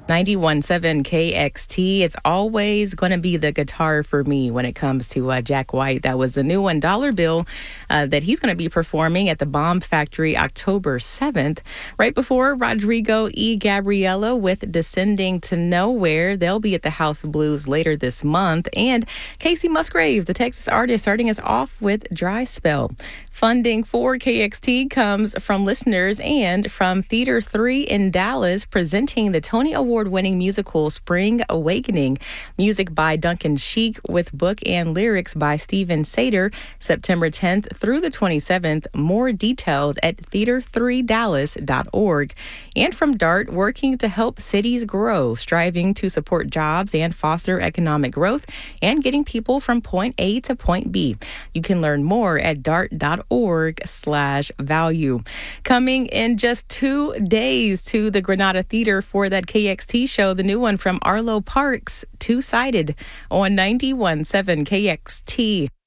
91.7 KXT. It's always going to be the guitar for me when it comes to Jack White. That was the new one, Dollar Bill, that he's going to be performing at the Bomb Factory October 7th. Right before Rodrigo E. Gabriela with Descending to Nowhere. They'll be at the House of Blues later this month. And Casey Musgraves, the Texas artist, starting us off with Dry Spell. Funding for KXT comes from listeners and from Theater 3 in Dallas, presenting the Tony Award-winning musical Spring Awakening. Music by Duncan Sheik with book and lyrics by Steven Sater, September 10th through the 27th. More details at theater3dallas.org. And from DART, working to help cities grow, striving to support jobs and foster economic growth, and getting people from point A to point B. You can learn more at dart.org/value. Coming in just 2 days to the Granada Theater for that KXT show, the new one from Arlo Parks, Two-Sided, on 91.7 KXT.